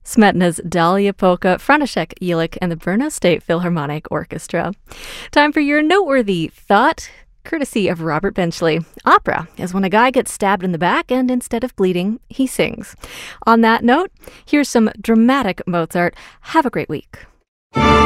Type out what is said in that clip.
Smetana's Dahlia Polka, František Jelic, and the Brno State Philharmonic Orchestra. Time for your noteworthy thought, courtesy of Robert Benchley. Opera is when a guy gets stabbed in the back and instead of bleeding, he sings. On that note, here's some dramatic Mozart. Have a great week.